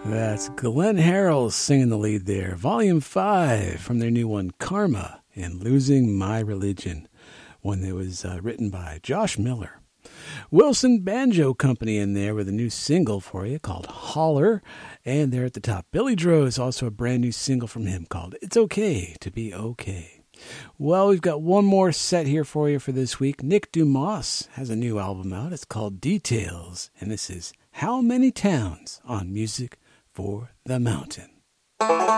That's Glenn Harrell singing the lead there. Volume 5 from their new one, Karma and Losing My Religion. One that was written by Josh Miller. Wilson Banjo Company in there with a new single for you called Holler. And there at the top, Billy Droz, also a brand new single from him called It's Okay to Be Okay. Well, we've got one more set here for you for this week. Nick Dumas has a new album out. It's called Details. And this is How Many Towns on Music for the Mountain.